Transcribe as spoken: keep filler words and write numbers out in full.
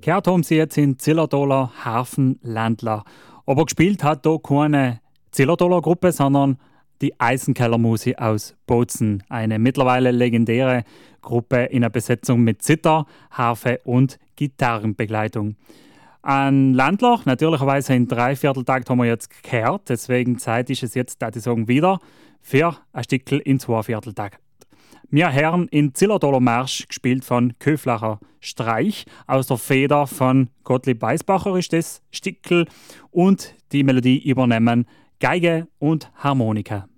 Gehört haben sie jetzt in Zillertaler Hafenländler. Aber gespielt hat da keine Zillertaler Gruppe, sondern die Eisenkellermusi aus Bozen. Eine mittlerweile legendäre Gruppe in einer Besetzung mit Zither, Harfe und Gitarrenbegleitung. Ein Ländler, natürlicherweise in Dreivierteltakt haben wir jetzt gehört, deswegen Zeit ist es jetzt, dass ich sagen, wieder für ein Stückchen in Zweivierteltakt. Wir hören in Zillertaler Marsch, gespielt von Köflacher Streich, aus der Feder von Gottlieb Weisbacher ist das Stückchen und die Melodie übernehmen Geige und Harmonika.